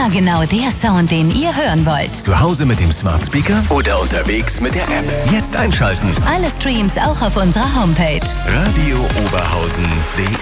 Immer genau der Sound, den ihr hören wollt. Zu Hause mit dem Smart Speaker oder unterwegs mit der App. Jetzt einschalten. Alle Streams auch auf unserer Homepage. Radio Oberhausen.de